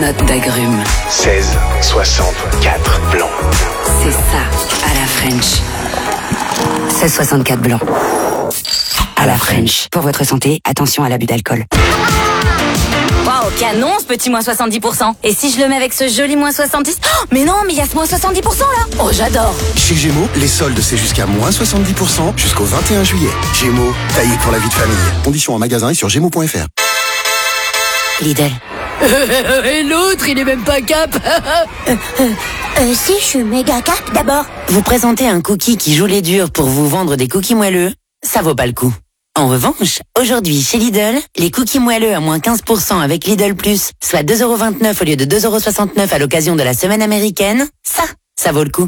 notes d'agrumes. 1664 blanc. C'est ça, à la French. 1664 blanc. À la French. Pour votre santé, attention à l'abus d'alcool. Waouh, canon ce petit moins 70%. Et si je le mets avec ce joli moins 70? Oh, mais non, mais il y a ce moins 70% là. Oh, j'adore. Chez Gémeaux, les soldes c'est jusqu'à moins 70% jusqu'au 21 juillet. Gémeaux, taillé pour la vie de famille. Conditions en magasin et sur gémeaux.fr. Lidl. Et l'autre, il est même pas cap. Si, je suis méga cap d'abord. Vous présentez un cookie qui joue les durs pour vous vendre des cookies moelleux? Ça vaut pas le coup. En revanche, aujourd'hui chez Lidl, les cookies moelleux à moins 15% avec Lidl Plus, soit 2,29€ au lieu de 2,69€ à l'occasion de la semaine américaine, ça vaut le coup.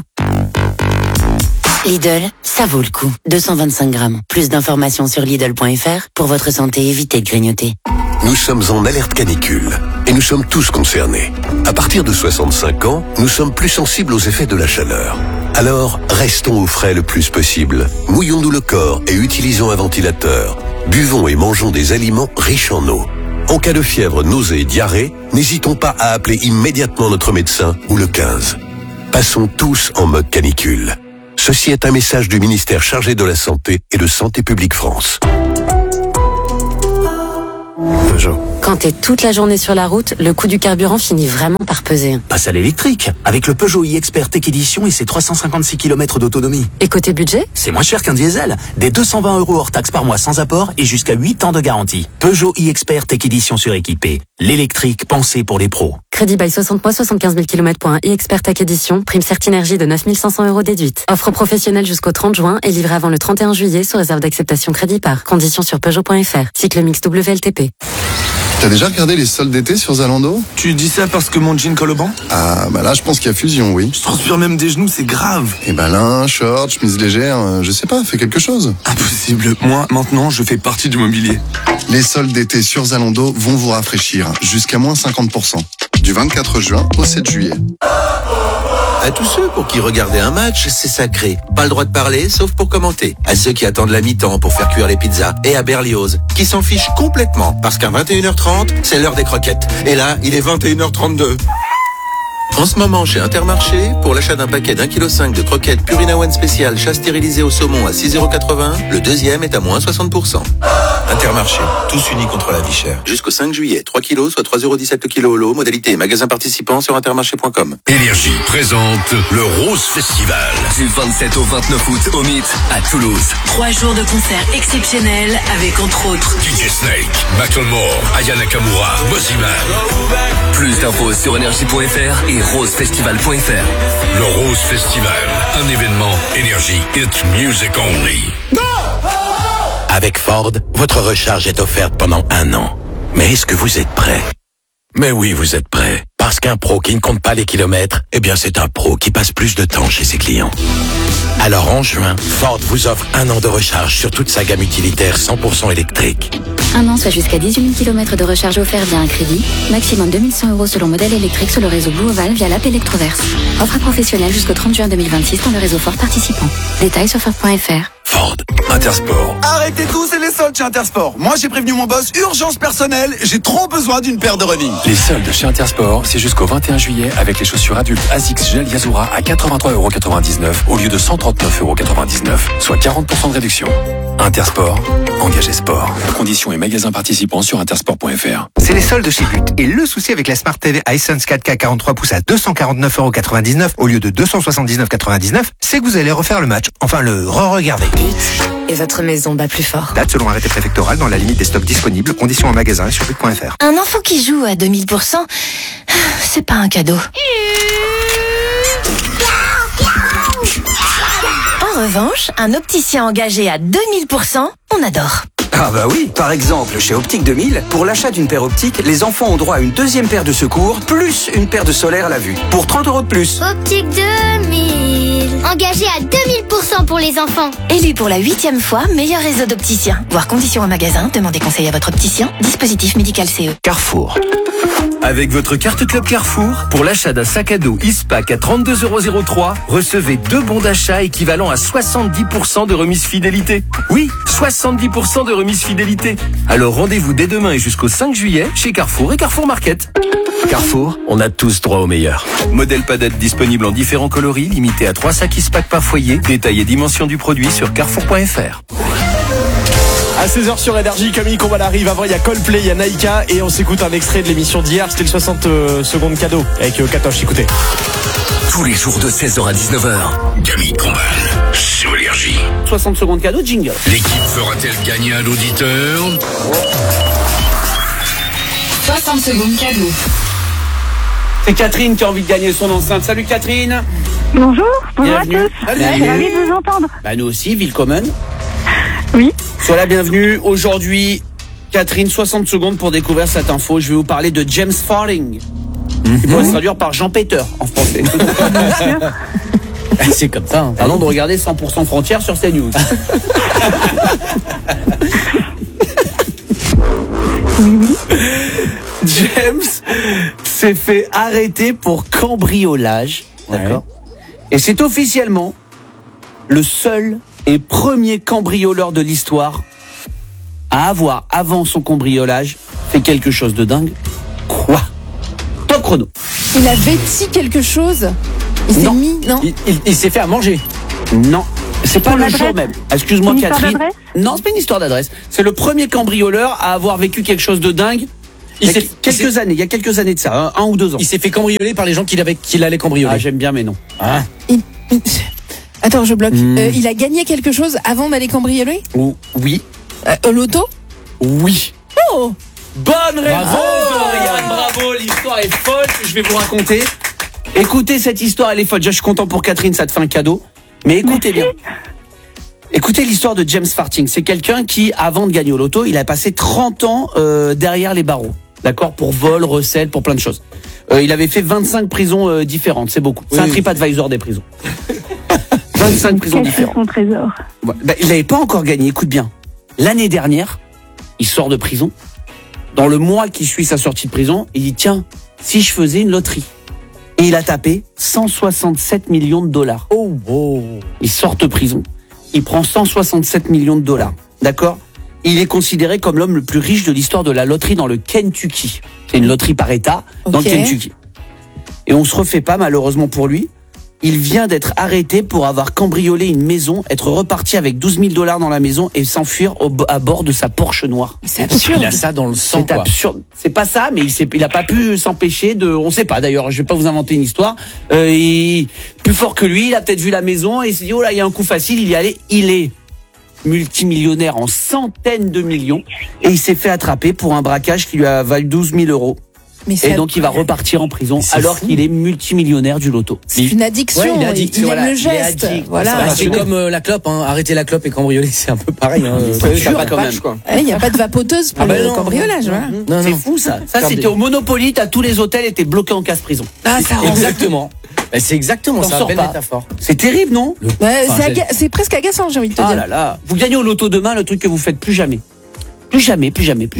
Lidl, ça vaut le coup. 225 grammes. Plus d'informations sur Lidl.fr. Pour votre santé, évitez de grignoter. Nous sommes en alerte canicule et nous sommes tous concernés. À partir de 65 ans, nous sommes plus sensibles aux effets de la chaleur. Alors, restons au frais le plus possible. Mouillons-nous le corps et utilisons un ventilateur. Buvons et mangeons des aliments riches en eau. En cas de fièvre, nausée, diarrhée, n'hésitons pas à appeler immédiatement notre médecin ou le 15. Passons tous en mode canicule. Ceci est un message du ministère chargé de la Santé et de Santé publique France. Peugeot. Quand t'es toute la journée sur la route, le coût du carburant finit vraiment par peser. Passe à l'électrique, avec le Peugeot e-Expert Tech Edition et ses 356 km d'autonomie. Et côté budget? C'est moins cher qu'un diesel. Des 220€ hors taxe par mois sans apport et jusqu'à 8 ans de garantie. Peugeot e-Expert Tech Edition suréquipé. L'électrique pensé pour les pros. Crédit by 60 mois, 75 000 km pour un e-Expert Tech Edition. Prime Certinergie de 9 500€ déduite. Offre professionnelle jusqu'au 30 juin et livrée avant le 31 juillet sous réserve d'acceptation crédit par. Conditions sur Peugeot.fr. Cycle mix WLTP. T'as déjà regardé les soldes d'été sur Zalando? Tu dis ça parce que mon jean colle au banc? Ah, bah là, je pense qu'il y a fusion, oui. Je transpire même des genoux, c'est grave. Et bah là, short, chemise légère, je sais pas, fais quelque chose. Impossible. Moi, maintenant, je fais partie du mobilier. Les soldes d'été sur Zalando vont vous rafraîchir, jusqu'à moins 50%. Du 24 juin au 7 juillet. À tous ceux pour qui regarder un match, c'est sacré. Pas le droit de parler, sauf pour commenter. À ceux qui attendent la mi-temps pour faire cuire les pizzas. Et à Berlioz, qui s'en fichent complètement. Parce qu'à 21h30, c'est l'heure des croquettes. Et là, il est 21h32. En ce moment, chez Intermarché, pour l'achat d'un paquet d'1,5 kg de croquettes Purina One spécial chat stérilisé au saumon à 6,80€, le deuxième est à moins 60%. Intermarché, tous unis contre la vie chère. Jusqu'au 5 juillet, 3 kilos, soit 3,17€ le kilo au lot. Modalité et magasin participant sur intermarché.com. Énergie présente le Rose Festival. Du 27 au 29 août au Mythe à Toulouse. 3 jours de concerts exceptionnels avec entre autres DJ Snake, Macklemore, Aya Nakamura, Mosiman. Plus d'infos sur énergie.fr et rosefestival.fr. Le Rose Festival, un événement Énergie It's Music Only. Avec Ford, votre recharge est offerte pendant 1 an. Mais est-ce que vous êtes prêt? Mais oui, vous êtes prêt. Parce qu'un pro qui ne compte pas les kilomètres, eh bien c'est un pro qui passe plus de temps chez ses clients. Alors en juin, Ford vous offre 1 an de recharge sur toute sa gamme utilitaire 100% électrique. 1 an, soit jusqu'à 18 000 km de recharge offert via un crédit. Maximum 2100€ selon modèle électrique sur le réseau Blue Oval via l'app Electroverse. Offre professionnelle jusqu'au 30 juin 2026 dans le réseau Ford participant. Détails sur Ford.fr. Ford. Intersport. Arrêtez tout, c'est les soldes chez Intersport. Moi, j'ai prévenu mon boss, urgence personnelle, j'ai trop besoin d'une paire de running. Les soldes chez Intersport, c'est jusqu'au 21 juillet avec les chaussures adultes Asics Gel Yazura à 83,99€ au lieu de 139,99€, soit 40% de réduction. Intersport, engagé sport. Conditions et magasins participants sur intersport.fr. C'est les soldes chez But. Et le souci avec la Smart TV Hisense 4K 43 pouces à 249,99€ au lieu de 279,99€, c'est que vous allez refaire le match. Enfin, le re-regarder. Et votre maison bat plus fort. Date selon arrêté préfectoral dans la limite des stocks disponibles. Conditions en magasin et sur but.fr. Un enfant qui joue à 2000%, c'est pas un cadeau. En revanche, un opticien engagé à 2000%, on adore. Ah bah oui, par exemple, chez Optique 2000, pour l'achat d'une paire optique, les enfants ont droit à une deuxième paire de secours, plus une paire de solaire à la vue, pour 30€ de plus. Optique 2000, engagé à 2000% pour les enfants. Élu pour la 8e fois, meilleur réseau d'opticiens. Voir conditions en magasin, demandez conseil à votre opticien. Dispositif médical CE. Carrefour. Avec votre carte Club Carrefour, pour l'achat d'un sac à dos Ispac à 32,03 €, recevez 2 bons d'achat équivalent à 70% de remise fidélité. Oui, 70% de remise fidélité. Alors rendez-vous dès demain et jusqu'au 5 juillet chez Carrefour et Carrefour Market. Carrefour, on a tous droit au meilleur. Modèle padette disponible en différents coloris, limité à 3 sacs Ispac par foyer. Détail et dimension du produit sur carrefour.fr. À 16h sur Énergie, Camille Combal arrive. Avant, il y a Coldplay, il y a Naïka. Et on s'écoute un extrait de l'émission d'hier. C'était le 60 secondes cadeau avec Katoche. Écoutez. Tous les jours de 16h à 19h. Camille Combal sur Énergie. 60 secondes cadeau, jingle. L'équipe fera-t-elle gagner un auditeur? 60 secondes cadeau. C'est Catherine qui a envie de gagner son enceinte. Salut Catherine. Bonjour à tous. Bienvenue. Je suis ravie de vous entendre. Bah nous aussi, Willkommen. Oui. Sois la bienvenue. Aujourd'hui, Catherine, 60 secondes pour découvrir cette info. Je vais vous parler de James Farthing. Qui pourrait se traduire par Jean Peter en français. C'est comme ça. Pardon de regarder 100% Frontières sur CNews. James s'est fait arrêter pour cambriolage. D'accord. Et c'est officiellement le seul et premier cambrioleur de l'histoire à avoir, avant son cambriolage, fait quelque chose de dingue. Quoi? Top chrono. Il a vêti quelque chose. Il s'est mis, non? Il s'est fait à manger. Non. C'est pas le jour même. Excuse-moi Catherine. Non, c'est pas une histoire d'adresse. C'est le premier cambrioleur à avoir vécu quelque chose de dingue. Il y a quelques années de ça, 1 ou 2 ans. Il s'est fait cambrioler par les gens qu'il allait cambrioler. Ah, j'aime bien, mais non. Ah. Attends, je bloque. Il a gagné quelque chose avant d'aller cambrioler? Oui. Loto? Oui. Oh! Bonne réponse, Dorian. Bravo, l'histoire est folle que je vais vous raconter. Écoutez, cette histoire, elle est folle. Je suis content pour Catherine, ça te fait un cadeau. Mais écoutez bien. Écoutez l'histoire de James Farthing. C'est quelqu'un qui, avant de gagner au loto, il a passé 30 ans derrière les barreaux. D'accord? Pour vol, recel, pour plein de choses. Il avait fait 25 prisons différentes. C'est beaucoup. C'est un TripAdvisor des prisons. 25 prisons différentes. Son trésor. Ouais, il n'avait pas encore gagné. Écoute bien. L'année dernière, il sort de prison. Dans le mois qui suit sa sortie de prison, il dit tiens, si je faisais une loterie. Et il a tapé 167 millions de dollars. Oh. Il sort de prison. Il prend 167 millions de dollars. D'accord? Il est considéré comme l'homme le plus riche de l'histoire de la loterie dans le Kentucky. C'est une loterie par État dans le Kentucky. Et on se refait pas, malheureusement pour lui. Il vient d'être arrêté pour avoir cambriolé une maison, être reparti avec 12 000 dollars dans la maison et s'enfuir à bord de sa Porsche noire. C'est absurde. Il a ça dans le sang, C'est absurde. C'est pas ça, mais il a pas pu s'empêcher de... On sait pas, d'ailleurs, je vais pas vous inventer une histoire. Plus fort que lui, il a peut-être vu la maison et il s'est dit, oh là, il y a un coup facile, il y allait. Il est multimillionnaire en centaines de millions et il s'est fait attraper pour un braquage qui lui a valu 12 000 euros. Et donc il va repartir en prison alors qu'il est multimillionnaire du loto. C'est une addiction, il aime le geste. Voilà. C'est comme la clope, hein. Arrêter la clope et cambrioler, c'est un peu pareil. Il n'y a pas de vapoteuse pour le cambriolage. C'est fou ça. Ça c'était au Monopoly, tous les hôtels étaient bloqués en casse-prison. Ah, ça rend... Exactement. C'est exactement ça, belle métaphore. C'est terrible, non? C'est presque agaçant, j'ai envie de te dire. Ah là là. Vous gagnez au loto demain, le truc que vous faites plus jamais. Plus jamais.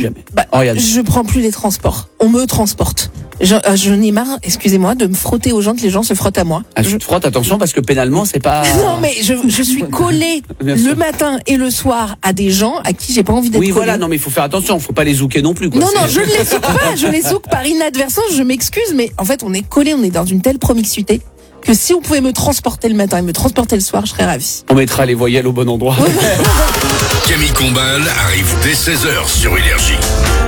Je prends plus les transports. On me transporte. Je n'ai marre, excusez-moi, de me frotter aux gens, que les gens se frottent à moi. Tu te frottes, attention, parce que pénalement, c'est pas... Non, mais je suis collée le matin et le soir à des gens à qui j'ai pas envie d'être collée. Oui, voilà, non, mais il faut faire attention, faut pas les zouker non plus, quoi. Non, je ne les zouke pas, je les zouke par inadvertance, je m'excuse, mais en fait, on est collés, on est dans une telle promiscuité que si on pouvait me transporter le matin et me transporter le soir, je serais ravie. On mettra les voyelles au bon endroit. Camille Combal arrive dès 16h sur Énergie.